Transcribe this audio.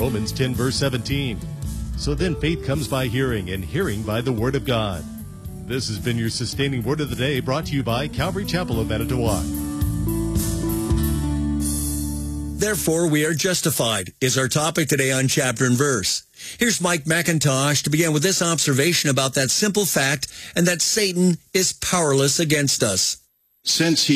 Romans 10, verse 17. So then faith comes by hearing, and hearing by the Word of God. This has been your Sustaining Word of the Day, brought to you by Calvary Chapel of Manitowoc. Therefore we are justified is our topic today on Chapter and Verse. Here's Mike McIntosh to begin with this observation about that simple fact, and that Satan is powerless against us. Since he